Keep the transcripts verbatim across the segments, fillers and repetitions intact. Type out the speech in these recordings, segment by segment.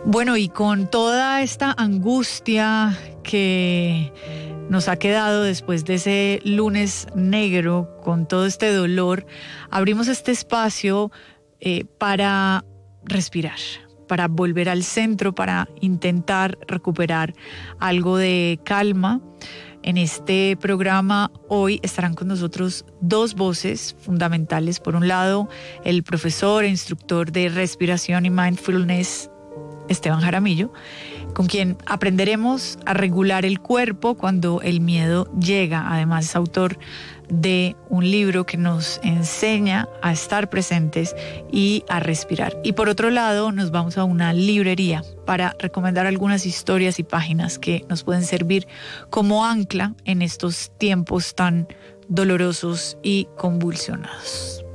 Bueno, y con toda esta angustia que nos ha quedado después de ese lunes negro, con todo este dolor, abrimos este espacio eh, para respirar, para volver al centro, para intentar recuperar algo de calma. En este programa hoy estarán con nosotros dos voces fundamentales. Por un lado, el profesor e instructor de respiración y mindfulness, Esteban Jaramillo, con quien aprenderemos a regular el cuerpo cuando el miedo llega. Además, es autor de un libro que nos enseña a estar presentes y a respirar. Y por otro lado, nos vamos a una librería para recomendar algunas historias y páginas que nos pueden servir como ancla en estos tiempos tan dolorosos y convulsionados.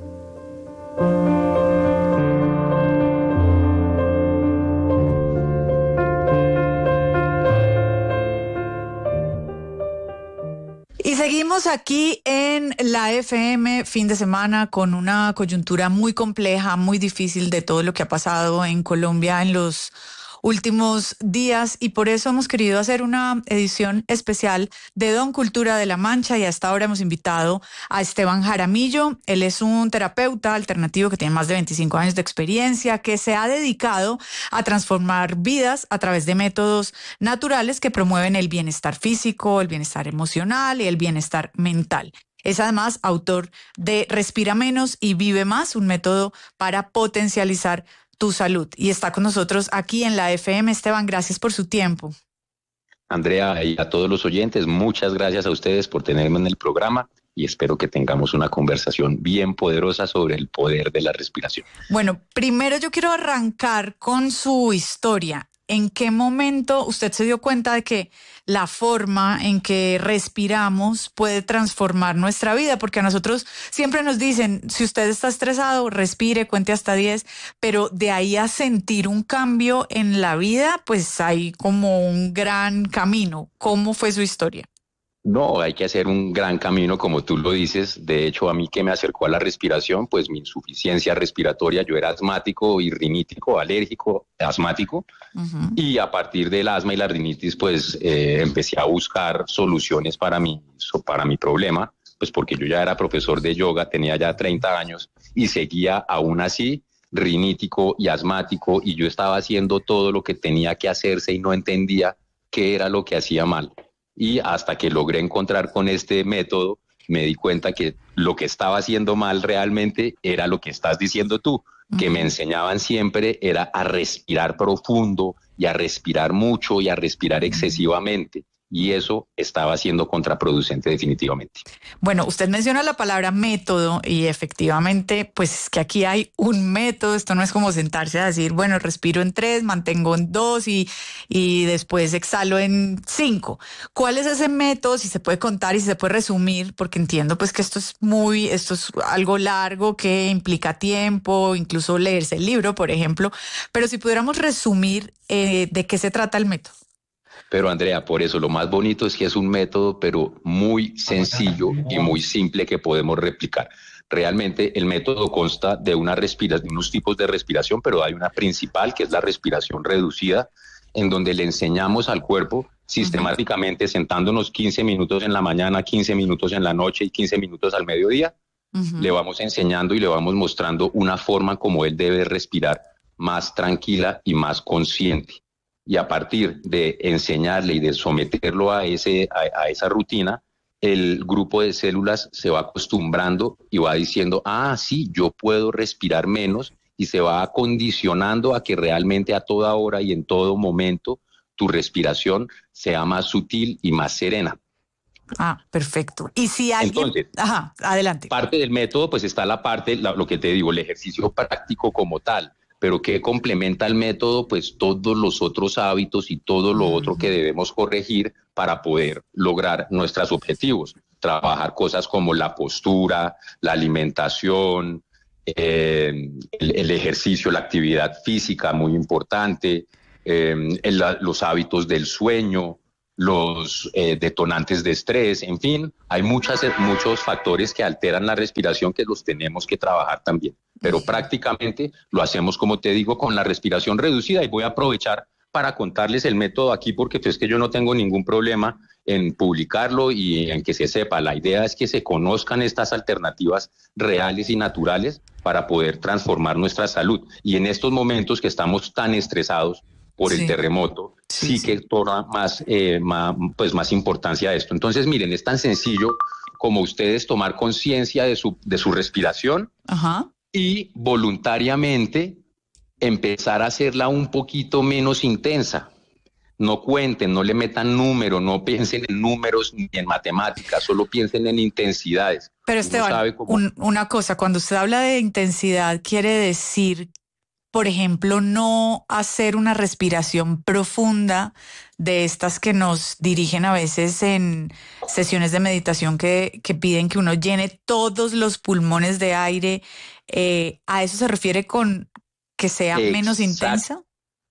Y seguimos aquí en la F M fin de semana con una coyuntura muy compleja, muy difícil de todo lo que ha pasado en Colombia en los últimos días, y por eso hemos querido hacer una edición especial de Don Cultura de la Mancha, y hasta ahora hemos invitado a Esteban Jaramillo. Él es un terapeuta alternativo que tiene más de veinticinco años de experiencia, que se ha dedicado a transformar vidas a través de métodos naturales que promueven el bienestar físico, el bienestar emocional y el bienestar mental. Es además autor de Respira Menos y Vive Más, un método para potencializar tu salud. Y está con nosotros aquí en la F M. Esteban, gracias por su tiempo. Andrea, y a todos los oyentes, muchas gracias a ustedes por tenerme en el programa, y espero que tengamos una conversación bien poderosa sobre el poder de la respiración. Bueno, primero yo quiero arrancar con su historia. ¿En qué momento usted se dio cuenta de que la forma en que respiramos puede transformar nuestra vida? Porque a nosotros siempre nos dicen, si usted está estresado, respire, cuente hasta diez, pero de ahí a sentir un cambio en la vida, pues hay como un gran camino. ¿Cómo fue su historia? No, hay que hacer un gran camino, como tú lo dices. De hecho, a mí que me acercó a la respiración, pues mi insuficiencia respiratoria, yo era asmático y rinítico, alérgico, asmático, uh-huh. Y a partir del asma y la rinitis, pues eh, empecé a buscar soluciones para mi, para mi problema, pues porque yo ya era profesor de yoga, tenía ya treinta años y seguía aún así rinítico y asmático, y yo estaba haciendo todo lo que tenía que hacerse y no entendía qué era lo que hacía mal. Y hasta que logré encontrar con este método, me di cuenta que lo que estaba haciendo mal realmente era lo que estás diciendo tú, uh-huh. Que me enseñaban siempre era a respirar profundo y a respirar mucho y a respirar excesivamente. Y eso estaba siendo contraproducente definitivamente. Bueno, usted menciona la palabra método, y efectivamente, pues que aquí hay un método. Esto no es como sentarse a decir, bueno, respiro en tres, mantengo en dos y, y después exhalo en cinco. ¿Cuál es ese método? Si se puede contar y si se puede resumir, porque entiendo pues que esto es muy, esto es algo largo que implica tiempo, incluso leerse el libro, por ejemplo. Pero si pudiéramos resumir eh, de qué se trata el método. Pero Andrea, por eso lo más bonito es que es un método, pero muy sencillo y muy simple, que podemos replicar. Realmente el método consta de, una respira- de unos tipos de respiración, pero hay una principal que es la respiración reducida, en donde le enseñamos al cuerpo sistemáticamente, uh-huh. Sentándonos quince minutos en la mañana, quince minutos en la noche y quince minutos al mediodía, uh-huh. Le vamos enseñando y le vamos mostrando una forma como él debe respirar más tranquila y más consciente. Y a partir de enseñarle y de someterlo a, ese, a, a esa rutina, el grupo de células se va acostumbrando y va diciendo, ah, sí, yo puedo respirar menos, y se va acondicionando a que realmente a toda hora y en todo momento tu respiración sea más sutil y más serena. Ah, perfecto. Y si alguien... Entonces, ajá, adelante. Parte del método, pues está la parte, la, lo que te digo, el ejercicio práctico como tal. Pero que complementa el método, pues todos los otros hábitos y todo lo otro que debemos corregir para poder lograr nuestros objetivos. Trabajar cosas como la postura, la alimentación, eh, el, el ejercicio, la actividad física, muy importante, eh, el, los hábitos del sueño, los eh, detonantes de estrés, en fin, hay muchas, muchos factores que alteran la respiración que los tenemos que trabajar también. Pero prácticamente lo hacemos, como te digo, con la respiración reducida, y voy a aprovechar para contarles el método aquí, porque pues que yo no tengo ningún problema en publicarlo y en que se sepa. La idea es que se conozcan estas alternativas reales y naturales para poder transformar nuestra salud. Y en estos momentos que estamos tan estresados por sí. el terremoto, sí, sí, sí. que toma más, eh, más, pues más importancia a esto. Entonces, miren, es tan sencillo como ustedes tomar conciencia de su, de su respiración. Ajá. Y voluntariamente empezar a hacerla un poquito menos intensa. No cuenten, no le metan número, no piensen en números ni en matemáticas, solo piensen en intensidades. Pero Esteban, cómo... un, una cosa, cuando usted habla de intensidad, quiere decir, por ejemplo, no hacer una respiración profunda de estas que nos dirigen a veces en sesiones de meditación que, que piden que uno llene todos los pulmones de aire. Eh, ¿A eso se refiere con que sea Exact, menos intensa?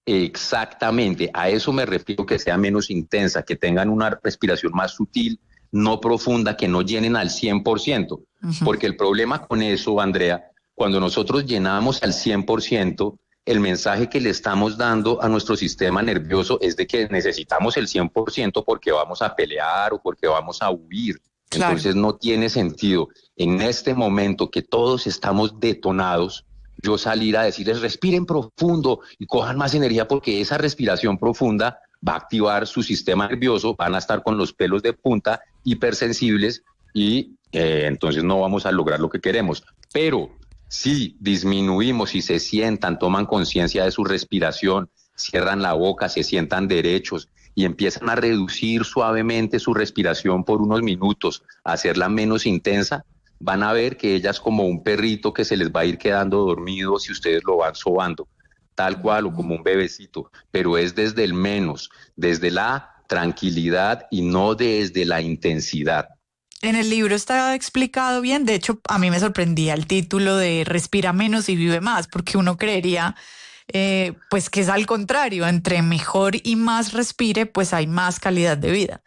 Exactamente, a eso me refiero, que sea menos intensa, que tengan una respiración más sutil, no profunda, que no llenen al cien por ciento. Uh-huh. Porque el problema con eso, Andrea, cuando nosotros llenamos al cien por ciento, el mensaje que le estamos dando a nuestro sistema nervioso es de que necesitamos el cien por ciento porque vamos a pelear o porque vamos a huir. Claro. Entonces no tiene sentido en este momento que todos estamos detonados, yo salir a decirles respiren profundo y cojan más energía, porque esa respiración profunda va a activar su sistema nervioso, van a estar con los pelos de punta, hipersensibles, y eh, entonces no vamos a lograr lo que queremos. Pero si disminuimos y se sientan, toman conciencia de su respiración, cierran la boca, se sientan derechos y empiezan a reducir suavemente su respiración por unos minutos, a hacerla menos intensa, van a ver que ella es como un perrito que se les va a ir quedando dormido si ustedes lo van sobando, tal cual, o como un bebecito, pero es desde el menos, desde la tranquilidad y no desde la intensidad. En el libro está explicado bien, de hecho a mí me sorprendía el título de Respira menos y vive más, porque uno creería eh, pues que es al contrario, entre mejor y más respire, pues hay más calidad de vida.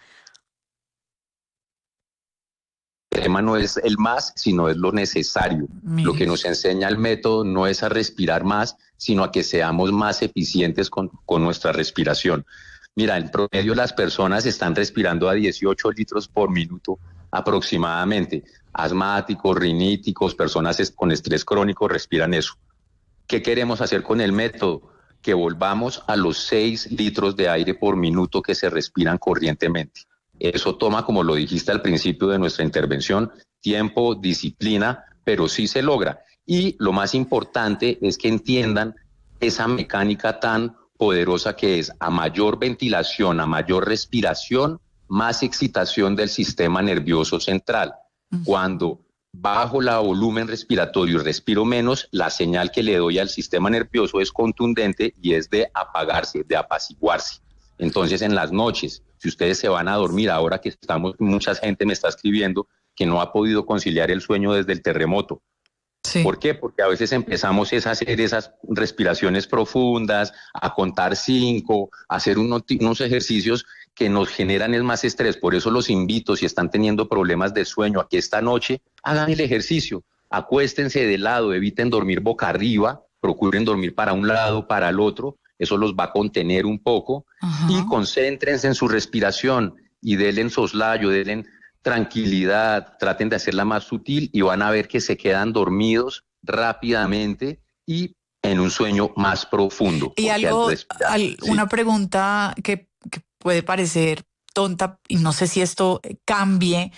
El tema no es el más, sino es lo necesario. Mira. Lo que nos enseña el método no es a respirar más, sino a que seamos más eficientes con, con nuestra respiración. Mira, en promedio las personas están respirando a dieciocho litros por minuto aproximadamente. Asmáticos, riníticos, personas con estrés crónico respiran eso. ¿Qué queremos hacer con el método? Que volvamos a los seis litros de aire por minuto que se respiran corrientemente. Eso toma, como lo dijiste al principio de nuestra intervención, tiempo, disciplina, pero sí se logra. Y lo más importante es que entiendan esa mecánica tan poderosa que es: a mayor ventilación, a mayor respiración, más excitación del sistema nervioso central. Uh-huh. Cuando bajo la volumen respiratorio y respiro menos, la señal que le doy al sistema nervioso es contundente y es de apagarse, de apaciguarse. Entonces, en las noches, si ustedes se van a dormir, ahora que estamos, mucha gente me está escribiendo que no ha podido conciliar el sueño desde el terremoto. Sí. ¿Por qué? Porque a veces empezamos a hacer esas respiraciones profundas, a contar cinco, a hacer unos, unos ejercicios que nos generan es más estrés. Por eso los invito, si están teniendo problemas de sueño, a que esta noche hagan el ejercicio, acuéstense de lado, eviten dormir boca arriba, procuren dormir para un lado, para el otro, eso los va a contener un poco. Ajá. Y concéntrense en su respiración y denle soslayo, denle tranquilidad, traten de hacerla más sutil y van a ver que se quedan dormidos rápidamente y en un sueño más profundo. Y algo, respirar, al, sí. una pregunta que, que puede parecer tonta y no sé si esto cambie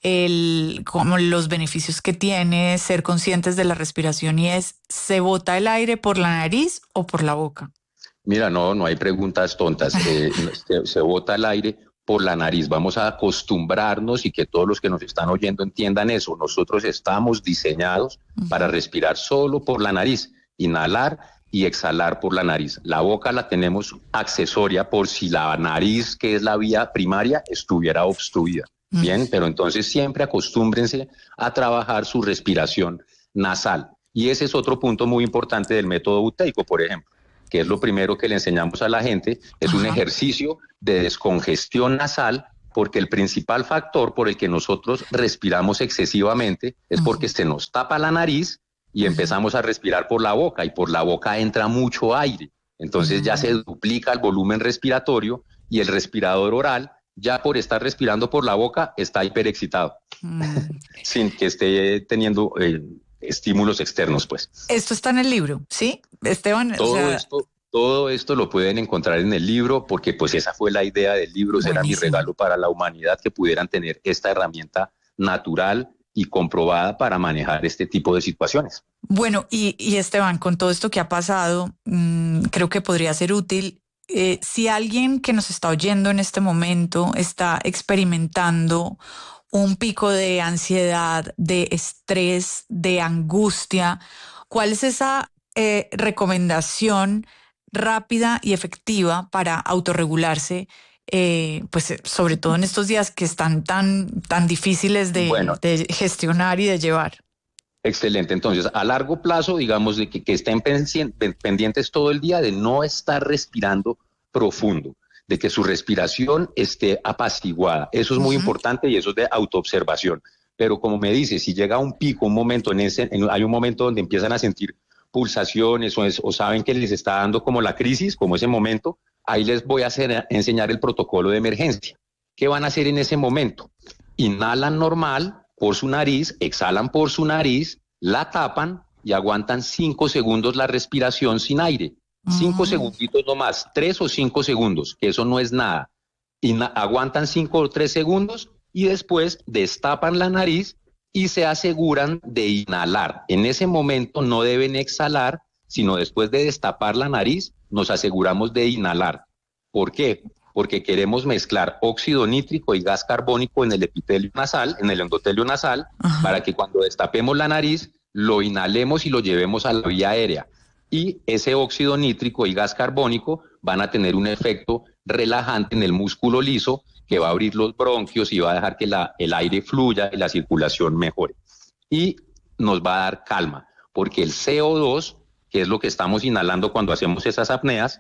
el, como los beneficios que tiene ser conscientes de la respiración, y es: ¿se bota el aire por la nariz o por la boca? Mira, no, no hay preguntas tontas. Eh, se, se bota el aire por la nariz. Vamos a acostumbrarnos y que todos los que nos están oyendo entiendan eso. Nosotros estamos diseñados uh-huh. para respirar solo por la nariz, inhalar y exhalar por la nariz. La boca la tenemos accesoria por si la nariz, que es la vía primaria, estuviera obstruida. Uh-huh. Bien, pero entonces siempre acostúmbrense a trabajar su respiración nasal. Y ese es otro punto muy importante del método buteico, por ejemplo. que es lo primero que le enseñamos a la gente, es Ajá. un ejercicio de descongestión nasal, porque el principal factor por el que nosotros respiramos excesivamente es porque se nos tapa la nariz y empezamos a respirar por la boca, y por la boca entra mucho aire. Entonces ya se duplica el volumen respiratorio y el respirador oral, ya por estar respirando por la boca, está hiperexcitado, mm. sin que esté teniendo eh, estímulos externos, pues. Esto está en el libro, ¿sí, Esteban? Todo o sea... esto... Todo esto lo pueden encontrar en el libro, porque pues esa fue la idea del libro, será mi regalo para la humanidad, que pudieran tener esta herramienta natural y comprobada para manejar este tipo de situaciones. Bueno, y, y Esteban, con todo esto que ha pasado, mmm, creo que podría ser útil, eh, si alguien que nos está oyendo en este momento está experimentando un pico de ansiedad, de estrés, de angustia, ¿cuál es esa eh, recomendación rápida y efectiva para autorregularse, eh, pues sobre todo en estos días que están tan, tan difíciles de, bueno, de gestionar y de llevar? Excelente. Entonces, a largo plazo, digamos, de que, que estén pendientes todo el día de no estar respirando profundo, de que su respiración esté apaciguada. Eso es muy uh-huh. importante, y eso es de autoobservación. Pero como me dice, si llega un pico, un momento, en ese, en, hay un momento donde empiezan a sentir pulsaciones o, es, o saben que les está dando como la crisis, como ese momento, ahí les voy a hacer, enseñar el protocolo de emergencia. ¿Qué van a hacer en ese momento? Inhalan normal por su nariz, exhalan por su nariz, la tapan y aguantan cinco segundos la respiración sin aire. Cinco uh-huh. segunditos nomás, tres o cinco segundos, que eso no es nada. Ina- aguantan cinco o tres segundos y después destapan la nariz y se aseguran de inhalar. En ese momento no deben exhalar, sino después de destapar la nariz, nos aseguramos de inhalar. ¿Por qué? Porque queremos mezclar óxido nítrico y gas carbónico en el epitelio nasal, en el endotelio nasal, Ajá. para que cuando destapemos la nariz, lo inhalemos y lo llevemos a la vía aérea. Y ese óxido nítrico y gas carbónico van a tener un efecto relajante en el músculo liso, que va a abrir los bronquios y va a dejar que la, el aire fluya y la circulación mejore. Y nos va a dar calma, porque el C O dos, que es lo que estamos inhalando cuando hacemos esas apneas,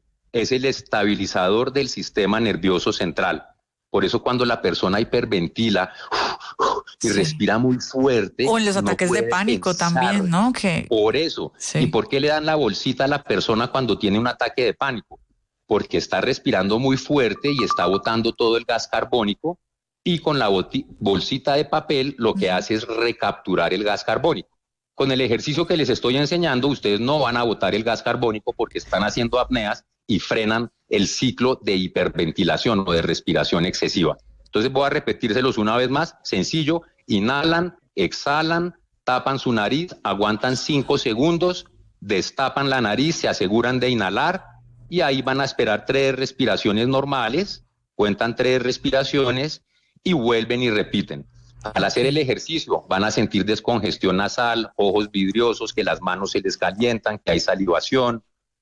es el estabilizador del sistema nervioso central. Por eso cuando la persona hiperventila y sí. respira muy fuerte... O en los ataques no de pánico pensar. También, ¿no? Que... Por eso. Sí. ¿Y por qué le dan la bolsita a la persona cuando tiene un ataque de pánico? Porque está respirando muy fuerte y está botando todo el gas carbónico, y con la bolsita de papel lo que hace es recapturar el gas carbónico. Con el ejercicio que les estoy enseñando, ustedes no van a botar el gas carbónico porque están haciendo apneas y frenan el ciclo de hiperventilación o de respiración excesiva. Entonces voy a repetírselos una vez más, sencillo: inhalan, exhalan, tapan su nariz, aguantan cinco segundos, destapan la nariz, se aseguran de inhalar, y ahí van a esperar tres respiraciones normales, cuentan tres respiraciones y vuelven y repiten. Al hacer el ejercicio van a sentir descongestión nasal, ojos vidriosos, que las manos se les calientan, que hay salivación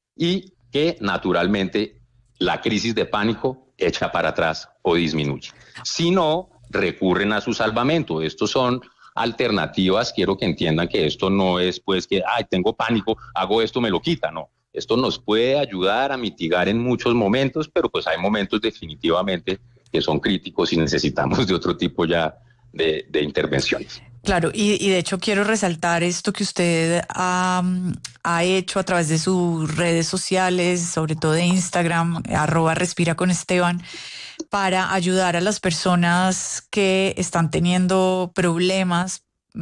y que naturalmente la crisis de pánico echa para atrás o disminuye. Si no, recurren a su salvamento. Estos son alternativas. Quiero que entiendan que esto no es pues que, ay, tengo pánico, hago esto, me lo quita, no. Esto nos puede ayudar a mitigar en muchos momentos, pero pues hay momentos definitivamente que son críticos y necesitamos de otro tipo ya de, de intervenciones. Claro, y, y de hecho quiero resaltar esto que usted ha, ha hecho a través de sus redes sociales, sobre todo de Instagram, arroba Respira con Esteban, para ayudar a las personas que están teniendo problemas,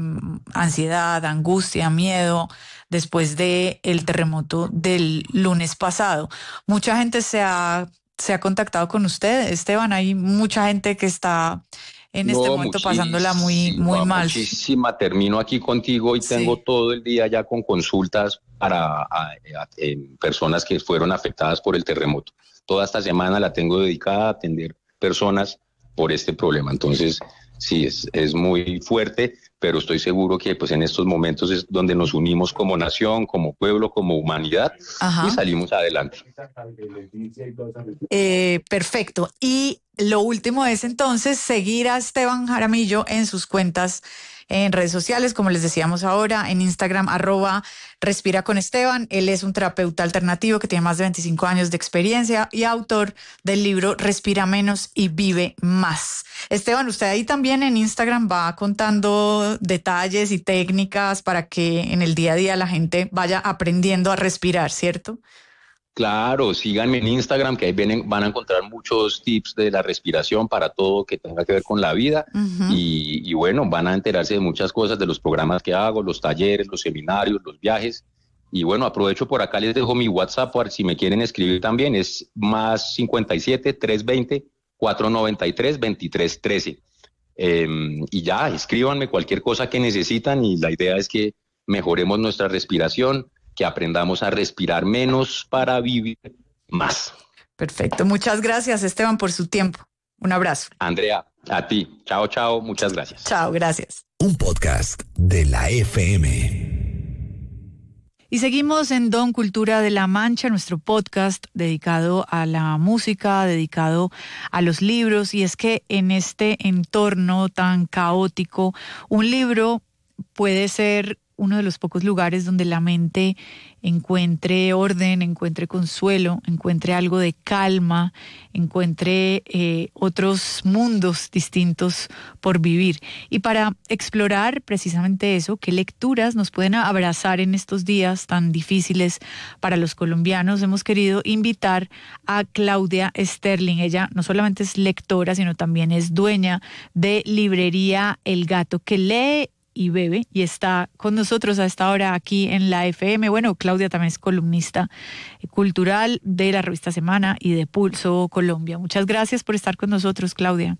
ansiedad, angustia, miedo, después de el terremoto del lunes pasado. Mucha gente se ha, se ha contactado con usted, Esteban. Hay mucha gente que está en este no, momento pasándola muy, muy mal. Muchísima. Termino aquí contigo y sí. tengo todo el día ya con consultas para a, a, a, personas que fueron afectadas por el terremoto. Toda esta semana la tengo dedicada a atender personas por este problema. Entonces, sí, es, es muy fuerte, pero estoy seguro que pues en estos momentos es donde nos unimos como nación, como pueblo, como humanidad. Ajá. Y salimos adelante. Eh, perfecto. Y lo último es entonces seguir a Esteban Jaramillo en sus cuentas en redes sociales, como les decíamos ahora, en Instagram, arroba Respira con Esteban. Él es un terapeuta alternativo que tiene más de veinticinco años de experiencia y autor del libro Respira Menos y Vive Más. Esteban, usted ahí también en Instagram va contando detalles y técnicas para que en el día a día la gente vaya aprendiendo a respirar, ¿cierto? Claro, síganme en Instagram, que ahí vienen, van a encontrar muchos tips de la respiración para todo que tenga que ver con la vida. Uh-huh. y, y bueno, van a enterarse de muchas cosas, de los programas que hago, los talleres, los seminarios, los viajes. Y bueno, aprovecho por acá, les dejo mi WhatsApp por si me quieren escribir también, es más cincuenta y siete, trescientos veinte, cuatrocientos noventa y tres, veintitrés trece. Eh, y ya, escríbanme cualquier cosa que necesitan y la idea es que mejoremos nuestra respiración, que aprendamos a respirar menos para vivir más. Perfecto. Muchas gracias, Esteban, por su tiempo. Un abrazo. Andrea, a ti. Chao, chao. Muchas gracias. Chao, gracias. Un podcast de la F M. Y seguimos en Don Cultura de la Mancha, nuestro podcast dedicado a la música, dedicado a los libros. Y es que en este entorno tan caótico, un libro puede ser uno de los pocos lugares donde la mente encuentre orden, encuentre consuelo, encuentre algo de calma, encuentre eh, otros mundos distintos por vivir. Y para explorar precisamente eso, qué lecturas nos pueden abrazar en estos días tan difíciles para los colombianos, hemos querido invitar a Claudia Sterling. Ella no solamente es lectora, sino también es dueña de librería El Gato que Lee y Bebe, y está con nosotros a esta hora aquí en la F M. Bueno, Claudia también es columnista cultural de la revista Semana y de Pulso Colombia. Muchas gracias por estar con nosotros, Claudia.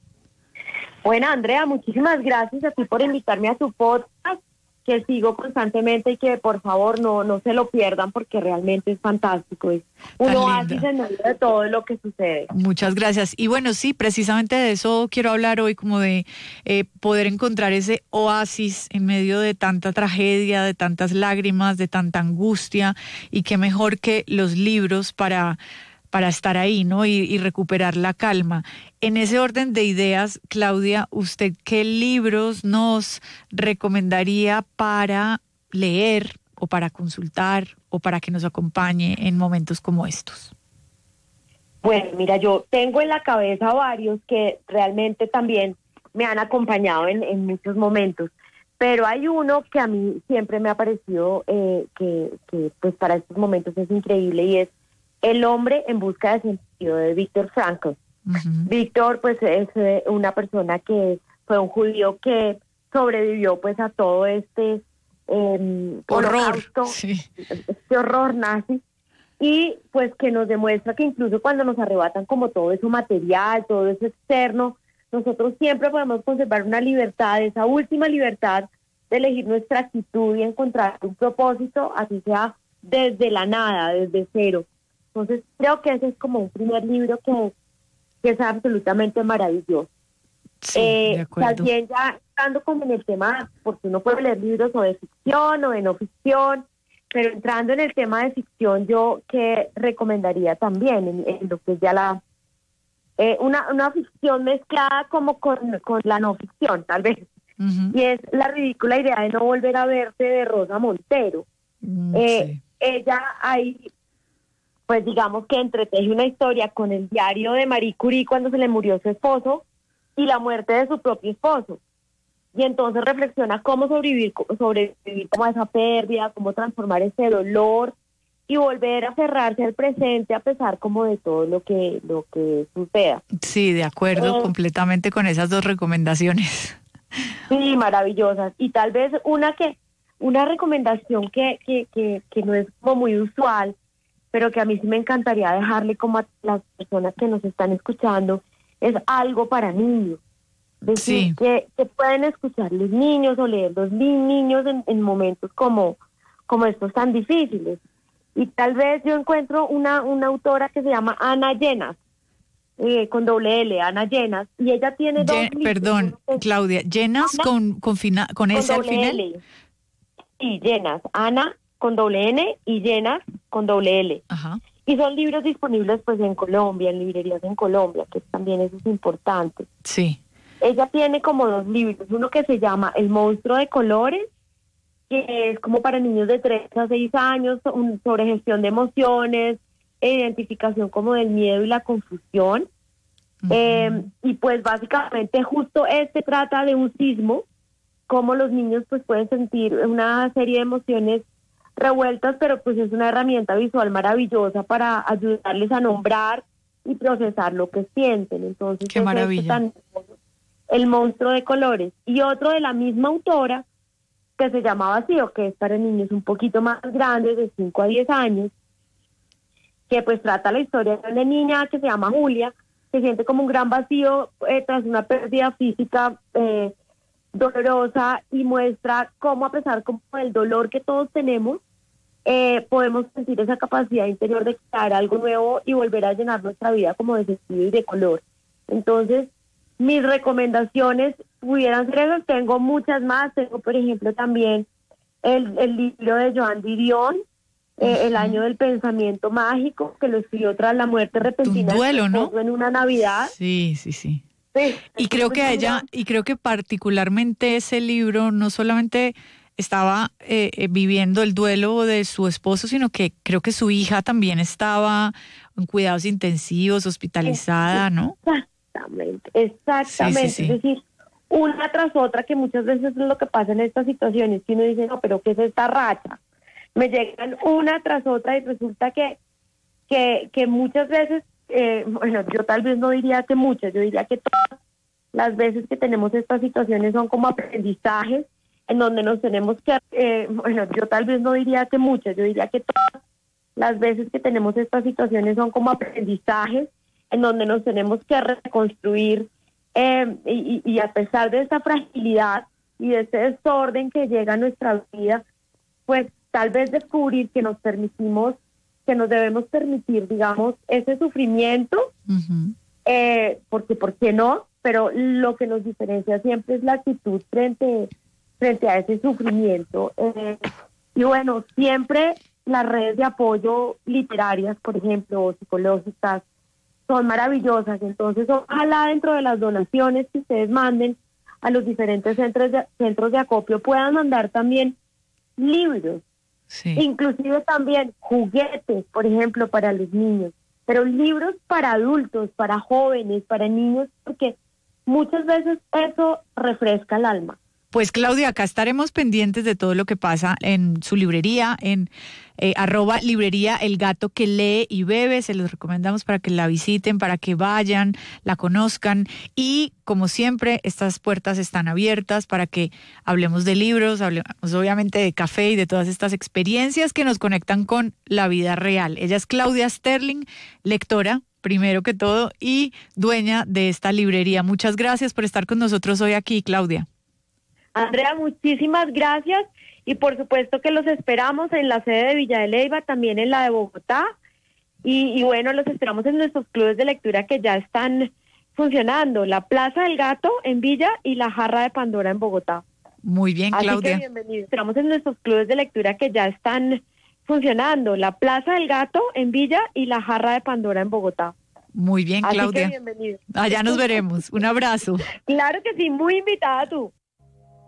Bueno, Andrea, muchísimas gracias a ti por invitarme a tu podcast, que sigo constantemente y que por favor no, no se lo pierdan porque realmente es fantástico. Es un oasis en medio de todo lo que sucede. Muchas gracias. Y bueno, sí, precisamente de eso quiero hablar hoy, como de eh, poder encontrar ese oasis en medio de tanta tragedia, de tantas lágrimas, de tanta angustia, y qué mejor que los libros para... para estar ahí, ¿no? Y, y recuperar la calma. En ese orden de ideas, Claudia, ¿usted qué libros nos recomendaría para leer o para consultar o para que nos acompañe en momentos como estos? Bueno, mira, yo tengo en la cabeza varios que realmente también me han acompañado en, en muchos momentos, pero hay uno que a mí siempre me ha parecido eh, que, que pues para estos momentos es increíble, y es El hombre en busca de sentido, de Viktor Frankl. Uh-huh. Víctor, pues, es eh, una persona que fue un judío que sobrevivió, pues, a todo este eh, horror, sí. este horror nazi, y pues que nos demuestra que incluso cuando nos arrebatan como todo eso material, todo eso externo, nosotros siempre podemos conservar una libertad, esa última libertad de elegir nuestra actitud y encontrar un propósito, así sea desde la nada, desde cero. Entonces creo que ese es como un primer libro que, que es absolutamente maravilloso. Sí, eh, de acuerdo. También ya estando como en el tema, porque uno puede leer libros o de ficción o de no ficción, pero entrando en el tema de ficción, yo que recomendaría también en, en lo que es ya la eh, una, una ficción mezclada como con, con la no ficción, tal vez. Uh-huh. Y es La ridícula idea de no volver a verte, de Rosa Montero. Mm, eh, sí. Ella ahí, pues digamos que entreteje una historia con el diario de Marie Curie cuando se le murió su esposo y la muerte de su propio esposo. Y entonces reflexiona cómo sobrevivir, sobrevivir como a esa pérdida, cómo transformar ese dolor y volver a aferrarse al presente a pesar como de todo lo que, lo que suceda. Sí, de acuerdo, eh, completamente con esas dos recomendaciones. Sí, maravillosas. Y tal vez una que, una recomendación que, que, que, que no es como muy usual, pero que a mí sí me encantaría dejarle como a las personas que nos están escuchando, es Algo para niños. Es decir, sí. que, que pueden escuchar los niños o leer los niños en, en momentos como, como estos tan difíciles. Y tal vez yo encuentro una, una autora que se llama Ana Llenas, eh, con doble L, Ana Llenas, y ella tiene dos Ye- Perdón, libros. Claudia, ¿Llenas Ana, con, con, fina, con, con S al final? L. Sí, Llenas, Ana con doble N y Llenas con doble L. Ajá. Y son libros disponibles pues en Colombia, en librerías en Colombia, que también eso es importante. Sí. Ella tiene como dos libros, uno que se llama El monstruo de colores, que es como para niños de tres a seis años, un, sobre gestión de emociones, e identificación como del miedo y la confusión. Uh-huh. Eh, y pues básicamente justo este trata de un sismo, cómo los niños pues pueden sentir una serie de emociones revueltas, pero pues es una herramienta visual maravillosa para ayudarles a nombrar y procesar lo que sienten. Entonces, qué maravilla. Tan, El monstruo de colores. Y otro de la misma autora, que se llama Vacío, que es para niños un poquito más grandes, de cinco a diez años, que pues trata la historia de una niña que se llama Julia, que siente como un gran vacío eh, tras una pérdida física eh, dolorosa, y muestra cómo, a pesar como del dolor que todos tenemos, eh, podemos sentir esa capacidad interior de crear algo nuevo y volver a llenar nuestra vida como de sentido y de color. Entonces, mis recomendaciones pudieran ser esas. Tengo muchas más. Tengo, por ejemplo, también el, el libro de Joan Didion, eh, El año del pensamiento mágico, que lo escribió tras la muerte repentina. Un duelo, ¿no? En una Navidad. Sí, sí, sí. Sí, y creo que a ella, y creo que particularmente ese libro no solamente estaba eh, eh, viviendo el duelo de su esposo, sino que creo que su hija también estaba en cuidados intensivos, hospitalizada, ¿no? Exactamente, exactamente. Sí, sí, sí. Es decir, una tras otra, que muchas veces es lo que pasa en estas situaciones, que uno dice, no, pero ¿qué es esta racha? Me llegan una tras otra y resulta que, que, que muchas veces, eh, bueno, yo tal vez no diría que muchas, yo diría que todas las veces que tenemos estas situaciones son como aprendizajes en donde nos tenemos que, eh, bueno, yo tal vez no diría que muchas, yo diría que todas las veces que tenemos estas situaciones son como aprendizajes en donde nos tenemos que reconstruir, eh, y, y a pesar de esta fragilidad y de ese desorden que llega a nuestra vida, pues tal vez descubrir que nos permitimos, que nos debemos permitir, digamos, ese sufrimiento, uh-huh. eh, porque ¿por qué no? Pero lo que nos diferencia siempre es la actitud frente, frente a ese sufrimiento. Eh, y bueno, siempre las redes de apoyo literarias, por ejemplo, o psicológicas, son maravillosas. Entonces, ojalá dentro de las donaciones que ustedes manden a los diferentes centros de, centros de acopio puedan mandar también libros, sí. Inclusive también juguetes, por ejemplo, para los niños, pero libros para adultos, para jóvenes, para niños, porque muchas veces eso refresca el alma. Pues Claudia, acá estaremos pendientes de todo lo que pasa en su librería, en eh, arroba librería El Gato que Lee y Bebe. Se los recomendamos para que la visiten, para que vayan, la conozcan. Y como siempre, estas puertas están abiertas para que hablemos de libros, hablemos obviamente de café y de todas estas experiencias que nos conectan con la vida real. Ella es Claudia Sterling, lectora, primero que todo, y dueña de esta librería. Muchas gracias por estar con nosotros hoy aquí, Claudia. Andrea, muchísimas gracias, y por supuesto que los esperamos en la sede de Villa de Leyva, también en la de Bogotá, y, y bueno, los esperamos en nuestros clubes de lectura que ya están funcionando, la Plaza del Gato en Villa y la Jarra de Pandora en Bogotá. Muy bien, Claudia. Así que bienvenidos. Esperamos en nuestros clubes de lectura que ya están funcionando, la Plaza del Gato en Villa y la Jarra de Pandora en Bogotá. Muy bien, Claudia. Así que bienvenidos. Allá nos veremos. Un abrazo. Claro que sí, muy invitada tú.